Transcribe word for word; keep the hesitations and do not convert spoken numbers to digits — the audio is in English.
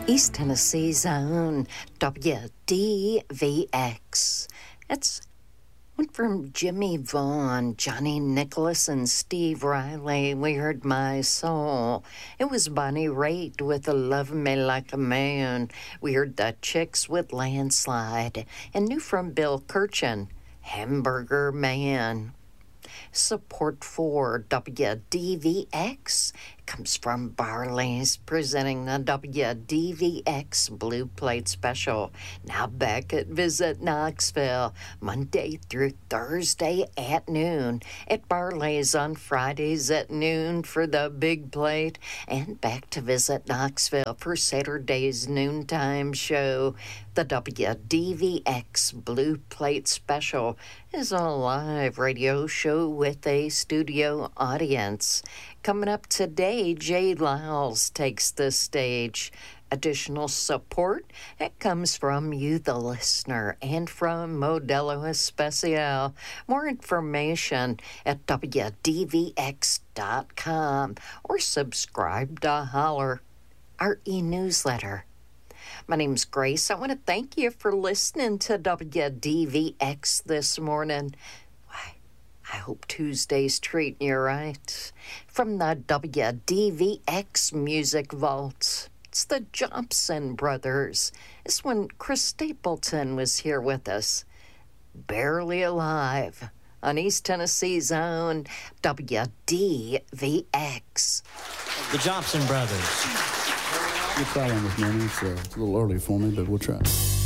East Tennessee's own W D V X. It's one from Jimmy Vaughn, Johnny Nicholas, and Steve Riley. We heard My Soul. It was Bonnie Raitt with Love Me Like a Man. We heard The Chicks with Landslide. And new from Bill Kirchen, Hamburger Man. Support for W D V X comes from Barley's, presenting the W D V X Blue Plate Special. Now back at Visit Knoxville, Monday through Thursday at noon. At Barley's on Fridays at noon for the Big Plate. And back to Visit Knoxville for Saturday's noontime show. The W D V X Blue Plate Special is a live radio show with a studio audience. Coming up today, Jay Lyles takes the stage. Additional support, it comes from you, the listener, and from Modelo Especial. More information at W D V X dot com or subscribe to Holler, our e-newsletter. My name's Grace. I want to thank you for listening to W D V X this morning. Why, I hope Tuesday's treating you right. From the W D V X Music Vault, it's the Johnson Brothers. It's when Chris Stapleton was here with us. Barely Alive on East Tennessee's own W D V X. The Johnson Brothers. We'll try one this morning. It's, uh, it's a little early for me, but we'll try.